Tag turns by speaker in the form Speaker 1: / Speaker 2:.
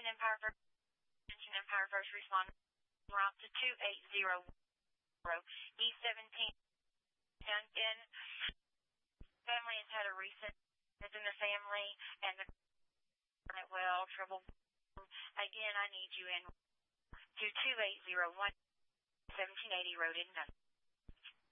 Speaker 1: Empire First Responder route to 280 E17. And family has had a recent death in the family, and the trouble. Again, I need you in to 2801 1780 Road in Dunn.